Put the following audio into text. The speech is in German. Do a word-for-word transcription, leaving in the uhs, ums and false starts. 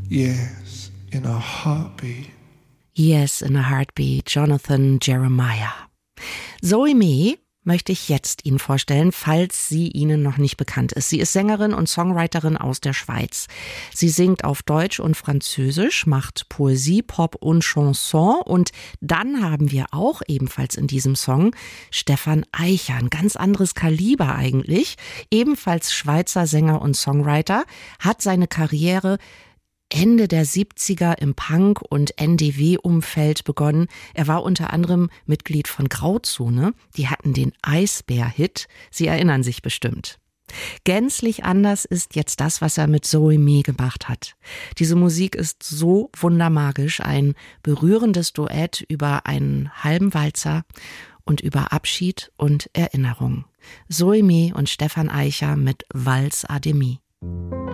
Yes, in a heartbeat. Yes, in a heartbeat, Jonathan Jeremiah. Zoe Mee möchte ich jetzt Ihnen vorstellen, falls sie Ihnen noch nicht bekannt ist. Sie ist Sängerin und Songwriterin aus der Schweiz. Sie singt auf Deutsch und Französisch, macht Poesie, Pop und Chanson. Und dann haben wir auch ebenfalls in diesem Song Stefan Eicher, ein ganz anderes Kaliber eigentlich. Ebenfalls Schweizer Sänger und Songwriter, hat seine Karriere Ende der siebziger im Punk- und N D W-Umfeld begonnen. Er war unter anderem Mitglied von Grauzone. Die hatten den Eisbär-Hit. Sie erinnern sich bestimmt. Gänzlich anders ist jetzt das, was er mit Zoe Mee gemacht hat. Diese Musik ist so wundermagisch, ein berührendes Duett über einen halben Walzer und über Abschied und Erinnerung. Zoe Mee und Stefan Eicher mit Valse à demi.